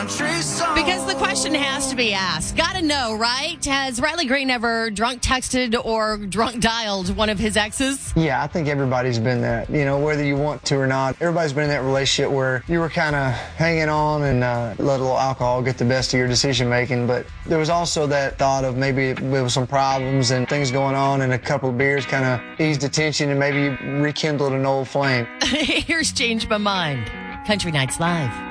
country song. Because the question has to be asked. Gotta know, right? Has Riley Green ever drunk texted or drunk dialed one of his exes? Yeah, I think everybody's been that. You know, whether you want to or not, everybody's been in that relationship where you were kind of hanging on and let a little alcohol get the best of your decision making. But there was also that thought of maybe there was some problems and things going on, and a couple of beers kind of eased the tension and maybe you rekindled an old flame. Here's Change My Mind. Country Nights Live.